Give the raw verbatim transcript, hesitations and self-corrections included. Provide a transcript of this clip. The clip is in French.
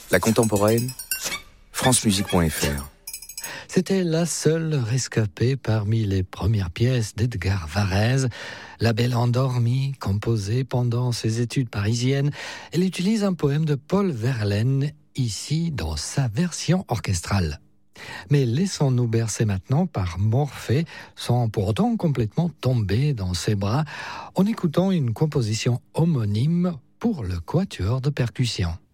La contemporaine, francemusique point f r. C'était la seule rescapée parmi les premières pièces d'Edgar Varèse. La Belle endormie, composée pendant ses études parisiennes, elle utilise un poème de Paul Verlaine, ici dans sa version orchestrale. Mais laissons-nous bercer maintenant par Morphée, sans pour autant complètement tomber dans ses bras, en écoutant une composition homonyme pour le quatuor de percussion.